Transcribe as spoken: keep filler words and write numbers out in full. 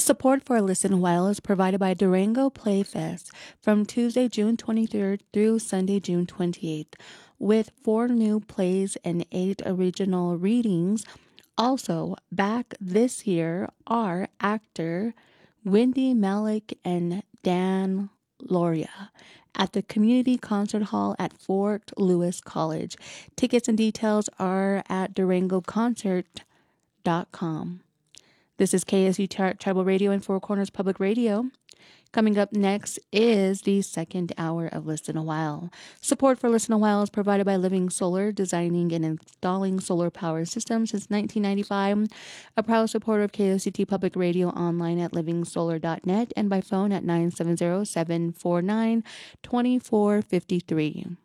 Support for Listen While is provided by Durango Playfest from Tuesday, June twenty-third through Sunday, June twenty-eighth, with four new plays and eight original readings. Also, back this year are actor Wendy Malick and Dan Loria at the Community Concert Hall at Fort Lewis College. Tickets and details are at durango concert dot com. This is K S U Tribal Radio and Four Corners Public Radio. Coming up next is the second hour of Listen a While. Support for Listen a While is provided by Living Solar, designing and installing solar power systems since nineteen ninety-five. A proud supporter of K S U T Public Radio, online at living solar dot net and by phone at nine seven zero, seven four nine, two four five three.